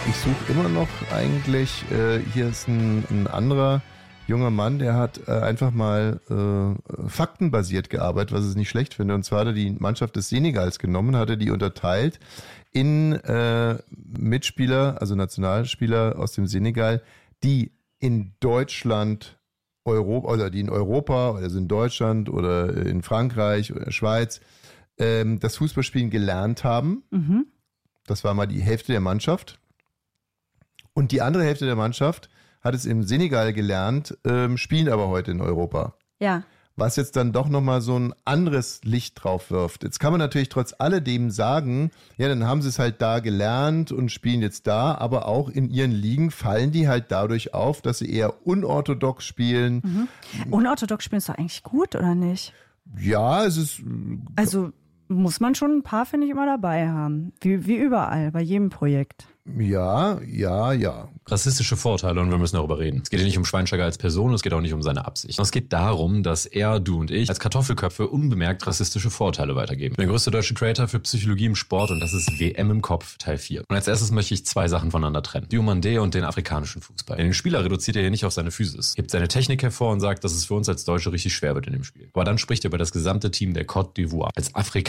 Ich suche immer noch eigentlich, hier ist ein anderer junger Mann, der hat einfach mal faktenbasiert gearbeitet, was ich nicht schlecht finde. Und zwar hat er die Mannschaft des Senegals genommen, hat er die unterteilt in Mitspieler, also Nationalspieler aus dem Senegal, die in Deutschland, Europa, oder die in Europa, oder in Deutschland oder in Frankreich oder Schweiz das Fußballspielen gelernt haben. Mhm. Das war mal die Hälfte der Mannschaft. Und die andere Hälfte der Mannschaft hat es im Senegal gelernt, spielen aber heute in Europa. Ja. Was jetzt dann doch nochmal so ein anderes Licht drauf wirft. Jetzt kann man natürlich trotz alledem sagen, ja, dann haben sie es halt da gelernt und spielen jetzt da, aber auch in ihren Ligen fallen die halt dadurch auf, dass sie eher unorthodox spielen. Mhm. Unorthodox spielen ist doch eigentlich gut, oder nicht? Ja, es ist... Also muss man schon ein paar, finde ich, immer dabei haben. Wie überall, bei jedem Projekt. Ja. Rassistische Vorteile, und wir müssen darüber reden. Es geht ja nicht um Schweinsteiger als Person, es geht auch nicht um seine Absicht. Es geht darum, dass er, du und ich als Kartoffelköpfe unbemerkt rassistische Vorteile weitergeben. Ich bin der größte deutsche Creator für Psychologie im Sport und das ist WM im Kopf, Teil 4. Und als erstes möchte ich zwei Sachen voneinander trennen. Diomandé und den afrikanischen Fußball. Den Spieler reduziert er hier nicht auf seine Physis, hebt seine Technik hervor und sagt, dass es für uns als Deutsche richtig schwer wird in dem Spiel. Aber dann spricht er über das gesamte Team der Côte d'Ivoire als Afrikaner